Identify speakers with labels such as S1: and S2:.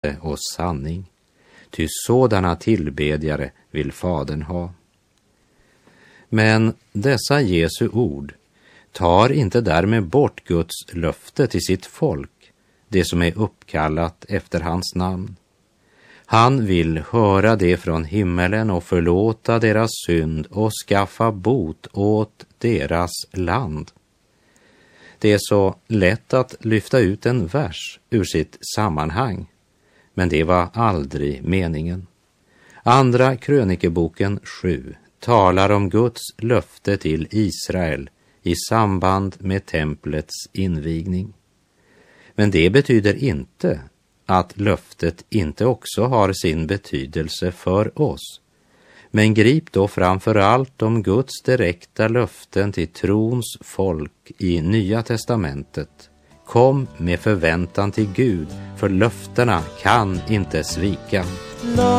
S1: och sanning. Ty sådana tillbedjare vill Fadern ha. Men dessa Jesu ord tar inte därmed bort Guds löfte till sitt folk, det som är uppkallat efter hans namn. Han vill höra det från himmelen och förlåta deras synd och skaffa bot åt deras land. Det är så lätt att lyfta ut en vers ur sitt sammanhang, men det var aldrig meningen. Andra krönikeboken 7 talar om Guds löfte till Israel i samband med templets invigning. Men det betyder inte att löftet inte också har sin betydelse för oss. Men grip då framför allt om Guds direkta löften till trons folk i Nya testamentet. Kom med förväntan till Gud, för löftena kan inte svika.